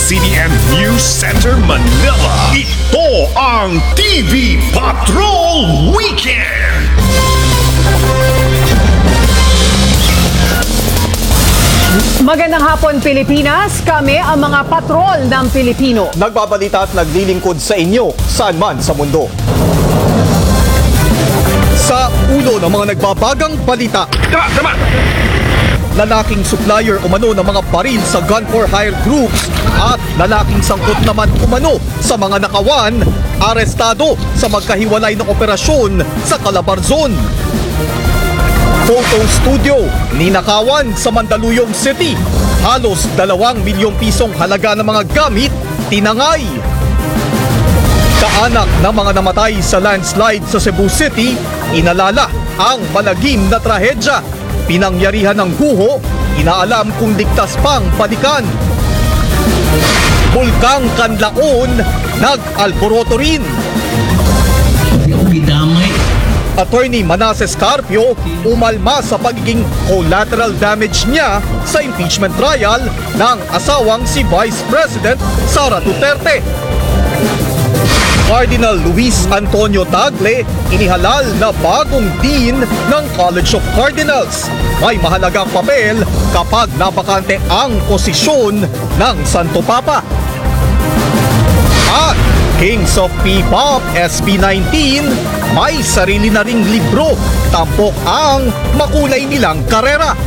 CBN News Center, Manila. Ito ang TV Patrol Weekend. Magandang hapon, Pilipinas. Kami ang mga patrol ng Pilipino. Nagbabalita at naglilingkod sa inyo saan man sa mundo. Sa ulo ng mga nagbabagang balita, lalaking supplier umano ng mga baril sa gun for hire groups at lalaking sangkot naman umano sa mga nakawan, arestado sa magkahiwalay na operasyon sa Calabarzon. Photo studio, ninakawan sa Mandaluyong City. Halos 2 milyong pisong halaga ng mga gamit, tinangay. Kaanak ng mga namatay sa landslide sa Cebu City, inalala ang malagim na trahedya. Pinangyarihan ng guho, inaalam kung ligtas pang balikan. Bulkang Kanlaon, nag-alboroto rin. Attorney Manasseh Carpio umalma sa pagiging collateral damage niya sa impeachment trial ng asawang si Vice President Sara Duterte. Cardinal Luis Antonio Tagle inihalal na bagong dean ng College of Cardinals. May mahalagang papel kapag nabakante ang posisyon ng Santo Papa. At Kings of P-Pop SB19 may sarili na ring libro, tampok ang makulay nilang karera.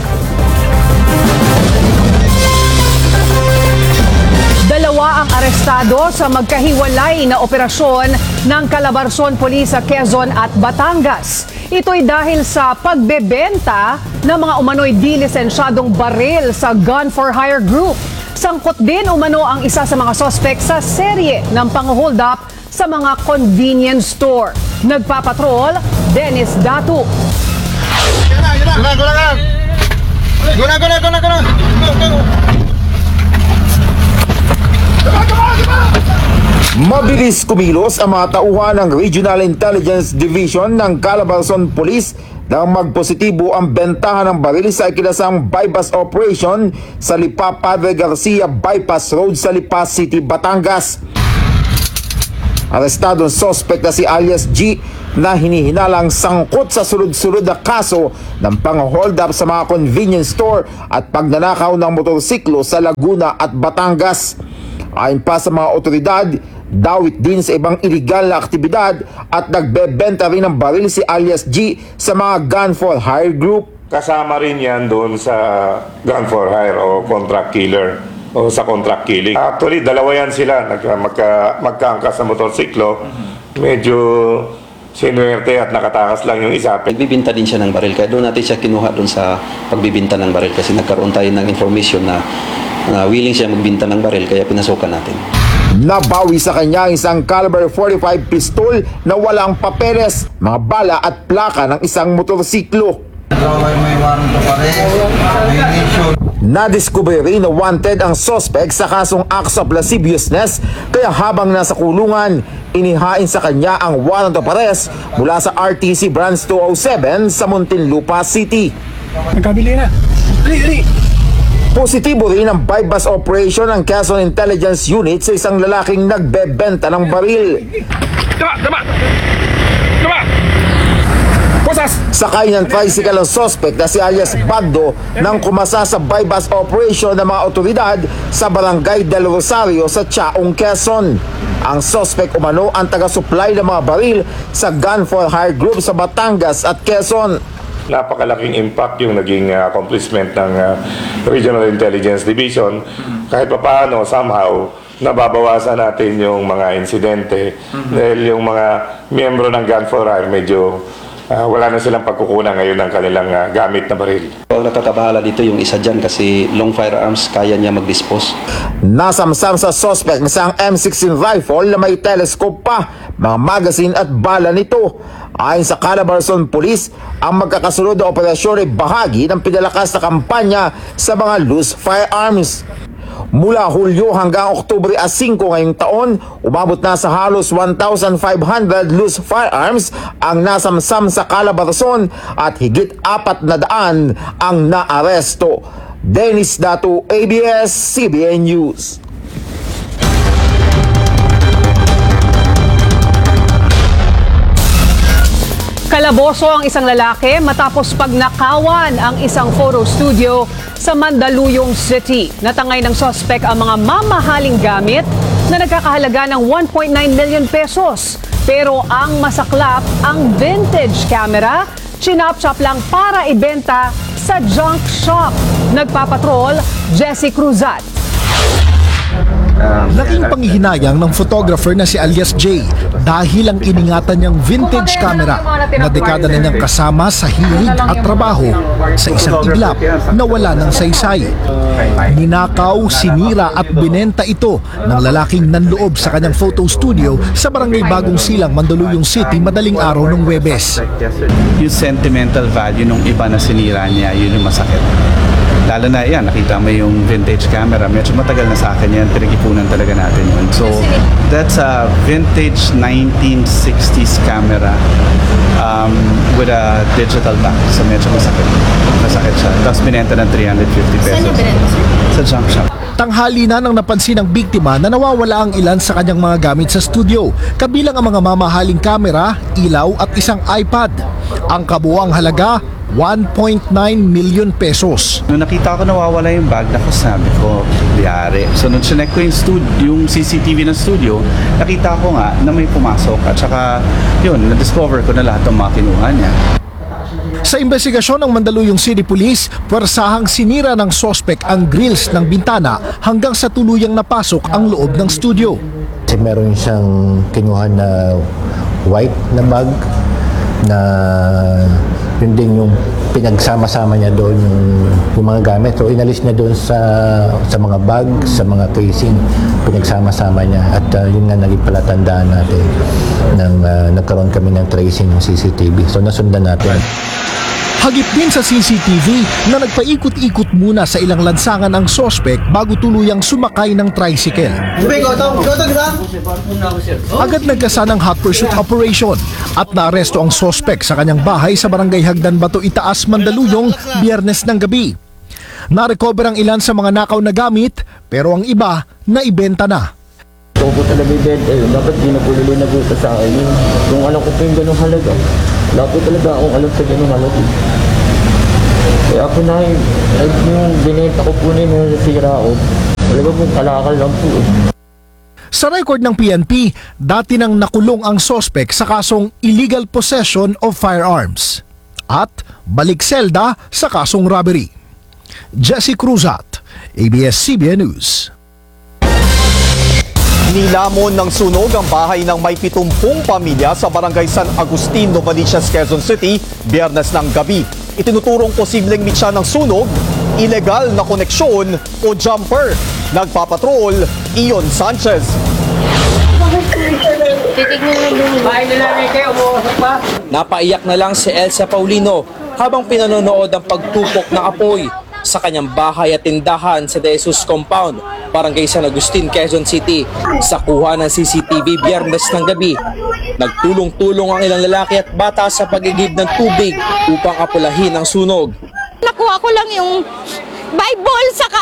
Dalawa ang arestado sa magkahiwalay na operasyon ng Calabarzon Police sa Quezon at Batangas. Ito'y dahil sa pagbebenta ng mga umano'y di-lisensyadong baril sa Gun for Hire Group. Sangkot din umano ang isa sa mga sospek sa serye ng pang-hold up sa mga convenience store. Nagpapatrol, Dennis Datu. Mabilis kumilos ang mga tauhan ng Regional Intelligence Division ng Calabarzon Police nang magpositibo ang bentahan ng baril sa ikinasang bypass operation sa Lipa Padre Garcia Bypass Road sa Lipa City, Batangas. Arestado ang suspect na si alias G na hinihinalang sangkot sa sunod-sunod na kaso ng pang-hold up sa mga convenience store at pagnanakaw ng motorsiklo sa Laguna at Batangas. Ayon pa sa mga otoridad, dawit din sa ibang illegal na aktibidad at nagbebenta rin ng baril si alias G sa mga gun for hire group. Kasama rin yan doon sa gun for hire o contract killer o sa contract killing. Actually, dalawa yan sila, magkaangkas sa motorsiklo. Medyo sinuwerte at nakatakas lang yung isa. Nagbibinta din siya ng baril, kaya doon natin siya kinuha doon sa pagbibinta ng baril kasi nagkaroon tayo ng information na willing siya magbinta ng baril, kaya pinasukan natin. Nabawi sa kanya isang caliber 45 pistol na walang papeles, mga bala at plaka ng isang motorsiklo. Nadiskubre rin na wanted ang suspect sa kasong acts of lasciviousness, kaya habang nasa kulungan, inihain sa kanya ang warrant of arrest mula sa RTC Branch 207 sa Muntinlupa City. Magkabili na. Ali. Positibo rin ang bypass operation ng Quezon Intelligence Unit sa isang lalaking nagbebenta ng baril. Sakay ng tricycle ang suspect na si alias Bagdo nang kumasa sa bypass operation ng mga otoridad sa Barangay Del Rosario sa Chaong, Quezon. Ang suspect umano ang taga-supply ng mga baril sa Gun for Hire Group sa Batangas at Quezon. Napakalaking impact yung naging accomplishment ng Regional Intelligence Division. Kahit papaano, somehow, nababawasan natin yung mga insidente dahil yung mga miyembro ng Gun for Hire medyo wala na silang pagkukunan ngayon ng kanilang gamit na baril. Ang nakakabahala dito yung isa dyan kasi long firearms kaya niya mag-dispose. Nasamsam sa suspect isang M16 rifle na may telescope pa, mga magazine at bala nito. Ayon sa Calabarzon Police, ang magkakasunod na operasyon ay bahagi ng pinalakas na kampanya sa mga loose firearms. Mula Hulyo hanggang Oktubre 5 ngayong taon, umabot na sa halos 1,500 loose firearms ang nasamsam sa Calabarzon at higit 400 ang naaresto. Dennis Datu, ABS-CBN News. Kalaboso ang isang lalaki matapos pagnakawan ang isang photo studio sa Mandaluyong City. Natangay ng suspect ang mga mamahaling gamit na nagkakahalaga ng 1.9 million pesos. Pero ang masaklap, ang vintage camera, chinop-chop lang para ibenta sa junk shop. Nagpapatrol, Jesse Cruzat. Laking panghihinayang ng photographer na si alias J dahil ang iningatan niyang vintage camera na dekada na niyang kasama sa hilig at trabaho sa isang iglap na wala ng saysay. Ninakaw, sinira at binenta ito ng lalaking nanloob sa kanyang photo studio sa Barangay Bagong Silang, Mandaluyong City madaling araw ng Huwebes. Yung sentimental value nung iba na sinira niya, yun yung masakit. Lalo na yan, nakita mo yung vintage camera, medyo matagal na sa akin yan, pinag-ipunan talaga natin yun. So, that's a vintage 1960s camera with a digital back. So, medyo masakit. Masakit siya. Tapos binenta ng 350 pesos. Sa junk shop. Tanghali na nang napansin ng biktima na nawawala ang ilan sa kanyang mga gamit sa studio, kabilang ang mga mamahaling kamera, ilaw at isang iPad. Ang kabuuang halaga, 1.9 million pesos. Nung nakita ko nawawala yung bag, sabi ko, biyari. So nung chinek ko yung CCTV ng studio, nakita ko nga na may pumasok at saka yun, na-discover ko na lahat ng mga kinuha niya. Sa investigasyon ng Mandaluyong City Police, pwersahang sinira ng sospek ang grills ng bintana hanggang sa tuluyang napasok ang loob ng studio. Kasi meron siyang kinuha na white na bag na yun din yung pinagsama-sama niya doon yung mga gamit. So inalis niya doon sa mga bag, sa mga casing, pinagsama-sama niya. At yun nga naging palatandaan natin nang nagkaroon kami ng tracing ng CCTV. So nasundan natin. Hagip din sa CCTV na nagpaikot-ikot muna sa ilang lansangan ang sospek bago tuluyang sumakay ng tricycle. Agad nagkasa ng hot pursuit operation at naaresto ang sospek sa kanyang bahay sa Barangay Hagdan Bato Itaas, Mandaluyong, Biyernes ng gabi. Narecover ang ilan sa mga nakaw na gamit pero ang iba naibenta na. Ito po talaga ibenta yun. Dapat di na po nilinabuta sa akin yun. Kung alam ko po yung ganong halaga, wala po talaga akong alam sa ganong halaga. Kaya po na yung binenta ko po na yung nasira ko. Talaga po kalakal lang po. Sa record ng PNP, dati nang nakulong ang sospek sa kasong illegal possession of firearms at balik selda sa kasong robbery. Jesse Cruzat, ABS-CBN News. Nilamon ng sunog ang bahay ng may 70 pamilya sa Barangay San Agustin, Novaliches, Quezon City, Biyernes ng gabi. Itinuturong posibleng mitya ng sunog, ilegal na koneksyon o jumper. Nagpapatrol, Ion Sanchez. Napaiyak na lang si Elsa Paulino habang pinanonood ang pagtupok ng apoy sa kanyang bahay at tindahan sa De Jesus Compound, Barangay San Agustin, Quezon City. Sa kuha ng CCTV Biyernes ng gabi, nagtulong-tulong ang ilang lalaki at bata sa pag-igib ng tubig upang apulahin ang sunog. Nakuha ko lang yung Bible saka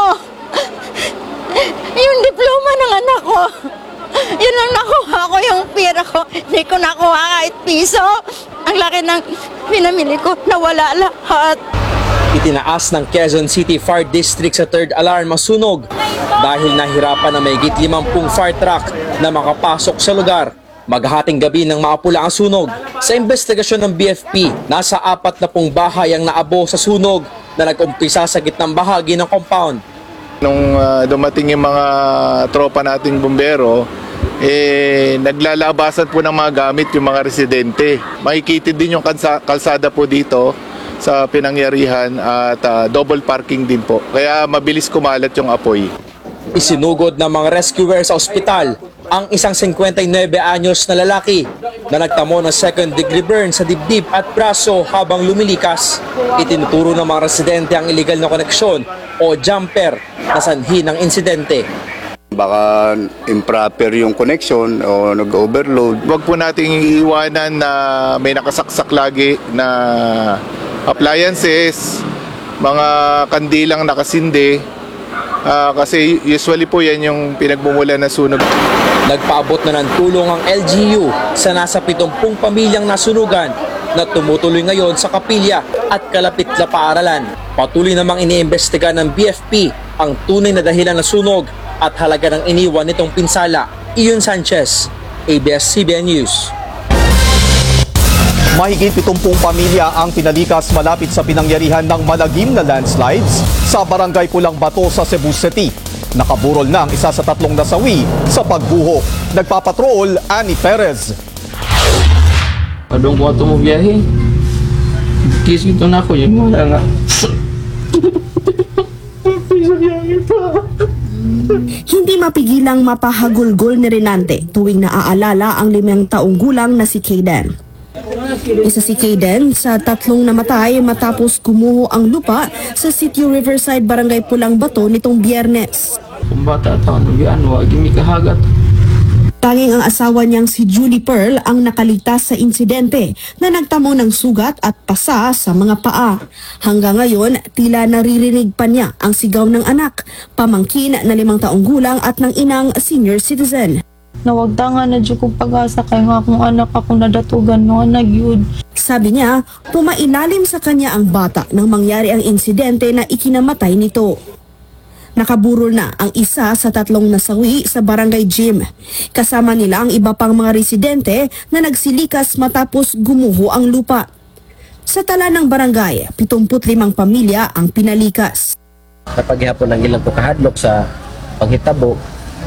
yung diploma ng anak ko. Yun lang nakuha ko, yung pera ko. Hindi ko nakuha kahit piso. Ang laki ng pinamili ko, nawala lahat. Itinaas ng Quezon City Fire District sa third alarm ang sunog dahil nahirapan na mahigit 50 fire truck na makapasok sa lugar. Maghahating gabi nang maapula ang sunog. Sa investigasyon ng BFP, nasa 40 bahay ang naabo sa sunog na nag-umpisa sa gitnang bahagi ng compound. Nung dumating yung mga tropa nating bumbero, naglalabasan po ng mga gamit yung mga residente. Makikitid din yung kalsada po dito sa pinangyarihan at double parking din po. Kaya mabilis kumalat yung apoy. Isinugod ng mga rescuer sa ospital ang isang 59 anyos na lalaki na nagtamo ng second-degree burn sa dibdib at braso habang lumilikas. Itinuturo ng mga residente ang illegal na koneksyon o jumper na sanhi ng insidente. Baka improper yung connection o nag-overload. Huwag po nating iiwanan na may nakasaksak lagi na appliances, mga kandilang nakasindi, kasi usually po yan yung pinagmumulan ng sunog. Nagpaabot na ng tulong ang LGU sa nasa 70 pamilyang nasunugan na tumutuloy ngayon sa kapilya at kalapit na paaralan. Patuloy namang iniimbestiga ng BFP ang tunay na dahilan ng sunog at halaga ng iniwan nitong pinsala. Iyon Sanchez, ABS-CBN News. Mahigit 70 pamilya ang pinalikas malapit sa pinangyarihan ng malagim na landslides sa Barangay Pulang Bato sa Cebu City. Nakaburol na ang isa sa 3 nasawi sa pagbuho. Nagpapatrol, Annie Perez. Padong ko ito mo biyahe. Kiss ito na ako, yun mo na nga. Hindi mapigilang mapahagulgol ni Renante tuwing naaalala ang 5 taong gulang na si Kayden. Isa si Kayden sa 3 namatay matapos gumuho ang lupa sa Sitio Riverside, Barangay Pulang Bato nitong Biyernes. Kung bata taon, yan, wag yung kahagat. Tanging ang asawa niyang si Julie Pearl ang nakaligtas sa insidente na nagtamo ng sugat at pasa sa mga paa. Hanggang ngayon, tila naririnig pa niya ang sigaw ng anak, pamangkin na 5 taong gulang at ng inang senior citizen. Nawagdangan na dyan kong pag-asa kay nga akong anak akong nadatugan no, nagyud. Sabi niya, pumailalim sa kanya ang bata nang mangyari ang insidente na ikinamatay nito. Nakaburol na ang isa sa 3 nasawi sa barangay gym. Kasama nila ang iba pang mga residente na nagsilikas matapos gumuho ang lupa. Sa tala ng barangay, 75 pamilya ang pinalikas. Napaghihapon ng ilang kahadlok sa panghitabo,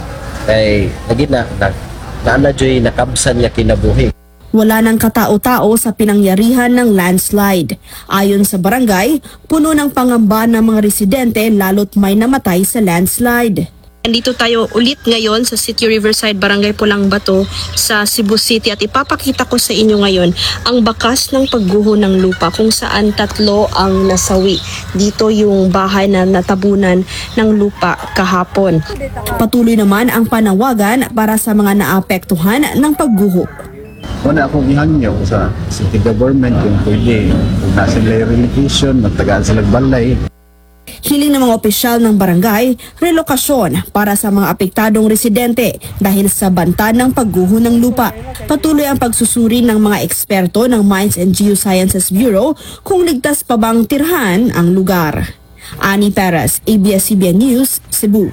ay nagina na joy nakabsan niya kinabuhi. Wala nang katao-tao sa pinangyarihan ng landslide. Ayon sa barangay, puno ng pangamba ng mga residente lalo't may namatay sa landslide. Nandito tayo ulit ngayon sa City Riverside, Barangay Pulang Bato sa Cebu City at ipapakita ko sa inyo ngayon ang bakas ng pagguho ng lupa kung saan 3 ang nasawi. Dito yung bahay na natabunan ng lupa kahapon. Patuloy naman ang panawagan para sa mga naapektuhan ng pagguho. Una akong ihangyo sa city government kung pwede, kung nasa relocation, magtagaan sila balay. Hiling ng mga opisyal ng barangay, relokasyon para sa mga apektadong residente dahil sa banta ng pagguho ng lupa. Patuloy ang pagsusuri ng mga eksperto ng Mines and Geosciences Bureau kung ligtas pa bang tirhan ang lugar. Annie Perez, ABS-CBN News, Cebu.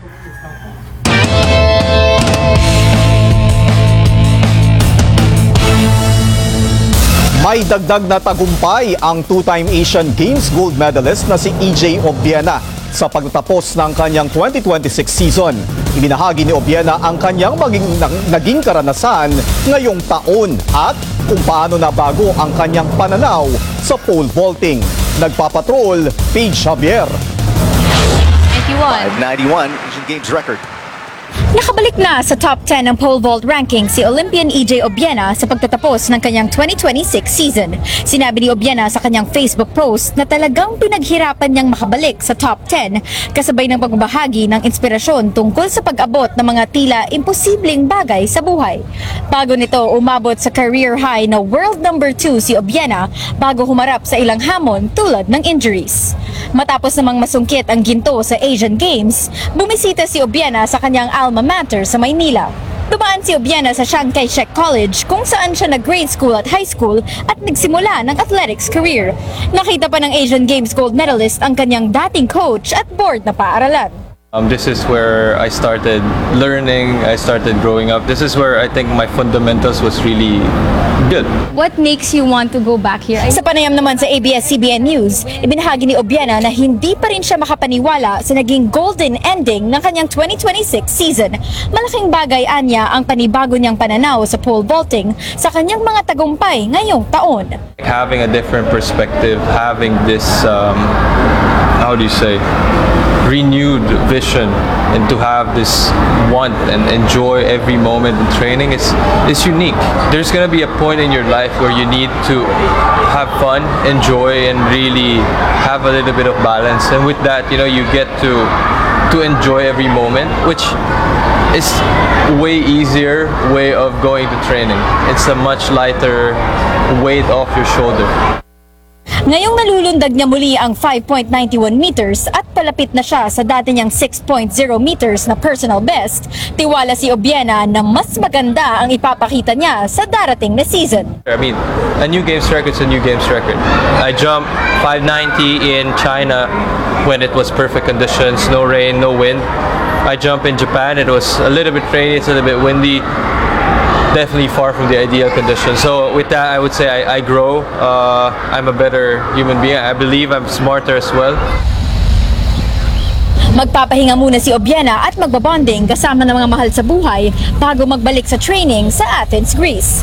May dagdag na tagumpay ang 2-time Asian Games gold medalist na si EJ Obiena sa pagtatapos ng kanyang 2026 season. Ibinahagi ni Obiena ang kanyang naging karanasan ngayong taon at kung paano nabago ang kanyang pananaw sa pole vaulting. Nagpapatrol, Paige Javier. 591 Asian Games record. Nakabalik na sa top 10 ng pole vault ranking si Olympian EJ Obiena sa pagtatapos ng kanyang 2026 season. Sinabi ni Obiena sa kanyang Facebook post na talagang pinaghirapan niyang makabalik sa top 10 kasabay ng pagbabahagi ng inspirasyon tungkol sa pag-abot ng mga tila imposibleng bagay sa buhay. Bago nito, umabot sa career high na world number 2 si Obiena bago humarap sa ilang hamon tulad ng injuries. Matapos namang masungkit ang ginto sa Asian Games, bumisita si Obiena sa kanyang alma mater sa Maynila. Dumaan si Obiena sa Chiang Kai-shek College kung saan siya nag-grade school at high school at nagsimula ng athletics career. Nakita pa ng Asian Games gold medalist ang kanyang dating coach at board na paaralan. This is where I started learning, I started growing up. This is where I think my fundamentals was really good. What makes you want to go back here? Sa panayam naman sa ABS-CBN News, ibinahagi ni Obiena na hindi pa rin siya makapaniwala sa naging golden ending ng kanyang 2026 season. Malaking bagay anya ang panibago niyang pananaw sa pole vaulting sa kanyang mga tagumpay ngayong taon. Having a different perspective, having this, how do you say, renewed vision and to have this want and enjoy every moment in training is unique. There's gonna be a point in your life where you need to have fun, enjoy, and really have a little bit of balance. And with that, you know, you get to enjoy every moment, which is way easier way of going to training. It's a much lighter weight off your shoulder. Ngayong nalulundag niya muli ang 5.91 meters at palapit na siya sa dati niyang 6.0 meters na personal best, tiwala si Obiena na mas maganda ang ipapakita niya sa darating na season. I mean, a new games record's a new games record. I jumped 590 in China when it was perfect conditions, no rain, no wind. I jumped in Japan, it was a little bit rainy, it's a little bit windy. Definitely far from the ideal conditions. So with that, I would say I grow. I'm a better human being. I believe I'm smarter as well. Magpapahinga muna si Obiena at magbabonding kasama ng mga mahal sa buhay bago magbalik sa training sa Athens, Greece.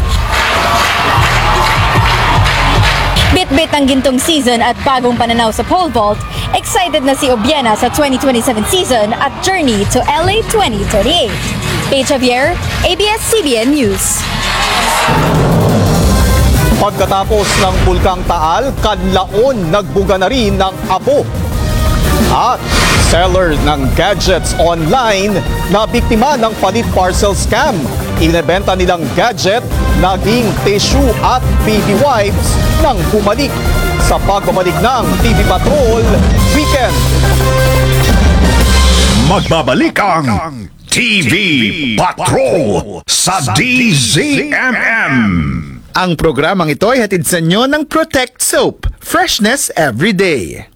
Bit-bit ang gintong season at bagong pananaw sa pole vault, excited na si Obiena sa 2027 season at journey to LA 2028. Paige Javier, ABS-CBN News. Pagkatapos ng Bulkang Taal, Kanlaon nagbuga na rin ng abo. At seller ng gadgets online na biktima ng palit parcel scam. Inebenta nilang gadget, naging tissue at baby wipes nang bumalik sa pagbabalik ng TV Patrol Weekend. Magbabalik ang TV Patrol sa DZMM. Ang programang ito ay hatid sa inyo ng Protect Soap. Freshness every day.